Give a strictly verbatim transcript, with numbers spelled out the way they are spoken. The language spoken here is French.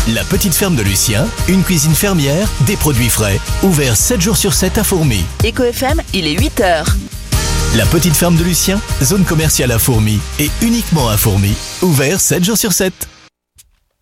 La petite ferme de Lucien, une cuisine fermière, des produits frais. Ouvert sept jours sur sept à Fourmies. Éco F M, il est huit heures. La petite ferme de Lucien, zone commerciale à Fourmies et uniquement à Fourmies. Ouvert sept jours sur sept.